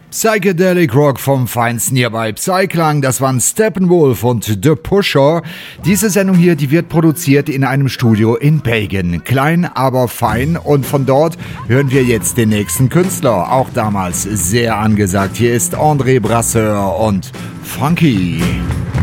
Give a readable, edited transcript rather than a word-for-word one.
Psychedelic Rock vom Feinsten hier bei Psyklang, das waren Steppenwolf und The Pusher. Diese Sendung hier, die wird produziert in einem Studio in Belgien. Klein, aber fein, und von dort hören wir jetzt den nächsten Künstler. Auch damals sehr angesagt. Hier ist André Brasseur und Funky.